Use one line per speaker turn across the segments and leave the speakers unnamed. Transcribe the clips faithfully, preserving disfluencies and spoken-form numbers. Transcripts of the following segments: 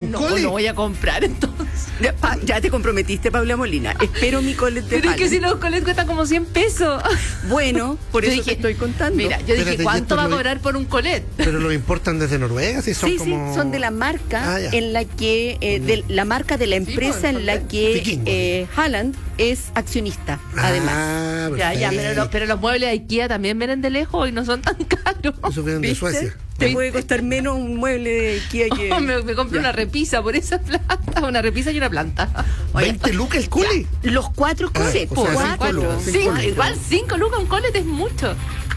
un
no,
cole.
lo voy a comprar entonces.
Ya, pa- ya te comprometiste, Paula Molina. Espero mi colet de
Pero es que
Halland.
si los colets cuestan como cien pesos.
Bueno, por
Yo
eso
dije,
te estoy contando.
Mira, yo
Espérate,
dije,
¿y
¿cuánto
esto
va a
lo-
cobrar por un colet?
Pero lo importan desde Noruega, sí, son
sí,
como...
sí, son de la marca
Ah, ya.
en la que, eh, de la marca de la empresa
pues,
en la
son
que
vikingos.
eh, Halland es accionista, además.
Ah,
Ya, ya,
perfecto.
pero, lo- pero los muebles de IKEA también vienen de lejos y no son tan caros.
Eso vienen de
¿Viste?
Suecia.
Te
¿Viste?
puede costar menos un mueble de IKEA que...
Oh, me, me compré
Ya.
una repisa por esa planta, una repisa y una planta.
¿veinte lucas el cole?
Los cuatro
Ah,
coles,
o
po,
sea, cinco
cuatro.
lucas, cinco
Cinco,
lucas.
igual cinco lucas un colet es mucho.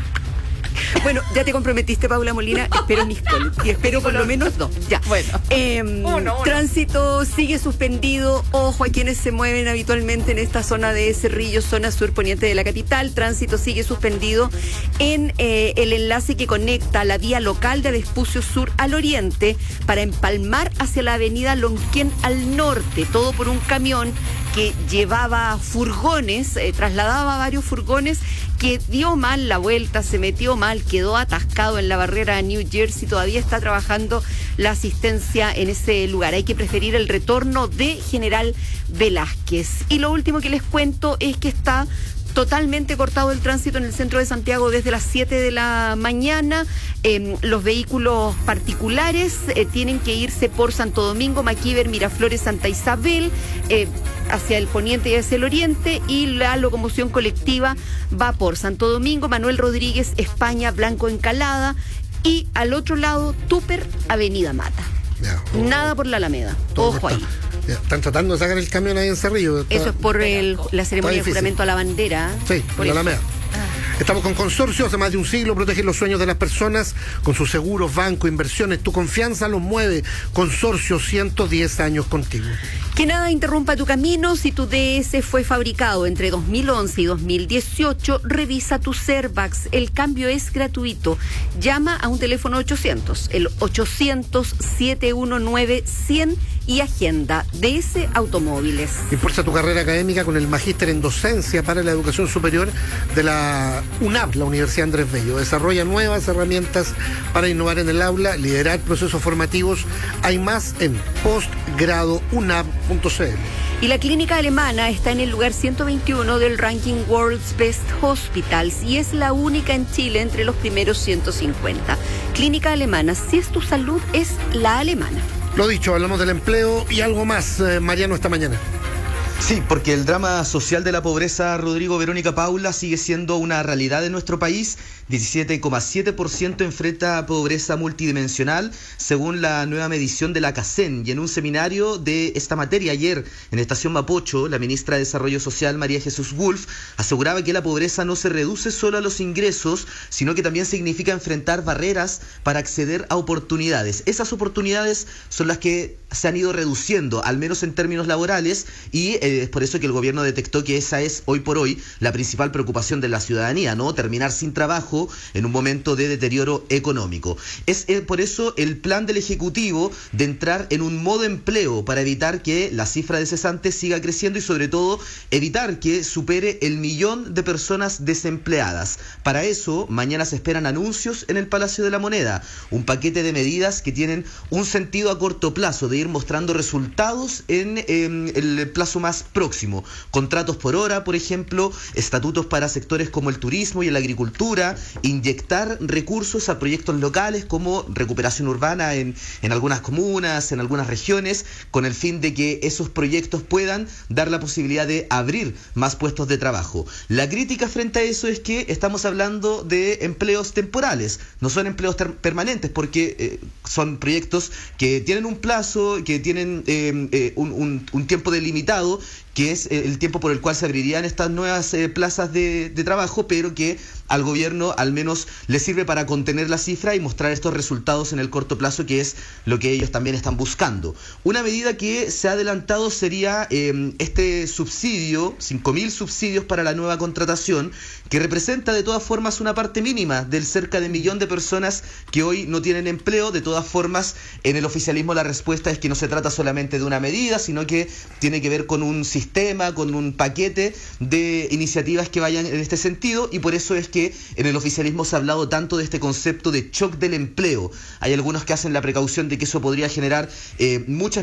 Bueno, ya te comprometiste, Paula Molina. Espero mis colets. Y espero por lo menos dos. Ya.
Bueno.
Em,
Uno, uno.
Tránsito sigue suspendido. Ojo a quienes se mueven habitualmente en esta zona de Cerrillo, zona sur poniente de la capital. Tránsito sigue suspendido en eh, el enlace que conecta la vía local de Vespucio Sur al oriente para empalmar hacia la avenida Lonquén al norte. Todo por un camión que llevaba furgones, eh, trasladaba varios furgones, que dio mal la vuelta, se metió mal, quedó atascado en la barrera de New Jersey. Todavía está trabajando la asistencia en ese lugar. Hay que preferir el retorno de General Velázquez. Y lo último que les cuento es que está totalmente cortado el tránsito en el centro de Santiago desde las siete de la mañana. Eh, los vehículos particulares eh, tienen que irse por Santo Domingo, Maquiver, Miraflores, Santa Isabel, eh, hacia el poniente y hacia el oriente, y la locomoción colectiva va por Santo Domingo, Manuel Rodríguez, España, Blanco Encalada, y al otro lado, Tupper, Avenida Mata.
Ya, oh,
Nada por la Alameda.
todo
Ojo
está-
ahí.
ya, están tratando de sacar el camión ahí en Cerrillo. Está-
Eso es por el- la ceremonia de
difícil.
juramento a la bandera.
Sí,
por
en la
eso.
Alameda. Estamos con Consorcio, hace más de un siglo protegen los sueños de las personas con sus seguros, banco, inversiones. Tu confianza los mueve. Consorcio, ciento diez años contigo.
Que nada interrumpa tu camino. Si tu D S fue fabricado entre dos mil once y dos mil dieciocho, revisa tu Servax. El cambio es gratuito. Llama a un teléfono ochocientos, el ochocientos, siete uno nueve, cien y agenda D S Automóviles.
Impulsa tu carrera académica con el magíster en docencia para la educación superior de la UNAP, la Universidad Andrés Bello. Desarrolla nuevas herramientas para innovar en el aula, liderar procesos formativos. Hay más en postgrado unap punto c l.
Y la clínica alemana está en el lugar ciento veintiuno del ranking World's Best Hospitals y es la única en Chile entre los primeros ciento cincuenta. Clínica alemana, si es tu salud, es la alemana.
Lo dicho, hablamos del empleo y algo más, eh, Mariano, esta mañana.
Sí, porque el drama social de la pobreza, Rodrigo, Verónica, Paula, sigue siendo una realidad en nuestro país. diecisiete coma siete por ciento enfrenta pobreza multidimensional, según la nueva medición de la CACEN. Y en un seminario de esta materia ayer en Estación Mapocho, la ministra de Desarrollo Social, María Jesús Wolf, aseguraba que la pobreza no se reduce solo a los ingresos, sino que también significa enfrentar barreras para acceder a oportunidades. Esas oportunidades son las que se han ido reduciendo, al menos en términos laborales, y eh, es por eso que el gobierno detectó que esa es hoy por hoy la principal preocupación de la ciudadanía, ¿no? Terminar sin trabajo en un momento de deterioro económico. Es eh, por eso el plan del Ejecutivo de entrar en un modo empleo para evitar que la cifra de cesantes siga creciendo y sobre todo evitar que supere el millón de personas desempleadas. Para eso, mañana se esperan anuncios en el Palacio de la Moneda, un paquete de medidas que tienen un sentido a corto plazo, de ir mostrando resultados en eh, el plazo más próximo. Contratos por hora, por ejemplo, estatutos para sectores como el turismo y la agricultura, inyectar recursos a proyectos locales como recuperación urbana en, en algunas comunas, en algunas regiones, con el fin de que esos proyectos puedan dar la posibilidad de abrir más puestos de trabajo. La crítica frente a eso es que estamos hablando de empleos temporales, no son empleos ter- permanentes, porque eh, son proyectos que tienen un plazo, que tienen eh, eh, un, un, un tiempo delimitado, que es el tiempo por el cual se abrirían estas nuevas eh, plazas de, de trabajo, pero que al gobierno al menos le sirve para contener la cifra y mostrar estos resultados en el corto plazo, que es lo que ellos también están buscando. Una medida que se ha adelantado sería eh, este subsidio, cinco mil subsidios para la nueva contratación, que representa de todas formas una parte mínima del cerca de millón de personas que hoy no tienen empleo. De todas formas, en el oficialismo la respuesta es que no se trata solamente de una medida, sino que tiene que ver con un sistema, con un paquete de iniciativas que vayan en este sentido, y por eso es que en el oficialismo se ha hablado tanto de este concepto de shock del empleo. Hay algunos que hacen la precaución de que eso podría generar eh, muchas